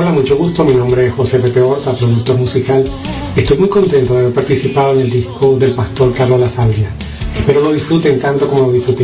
Hola, mucho gusto. Mi nombre es José Pepe Horta, productor musical. Estoy muy contento de haber participado en el disco del pastor Carlos La Sabria. Espero lo disfruten tanto como lo disfruté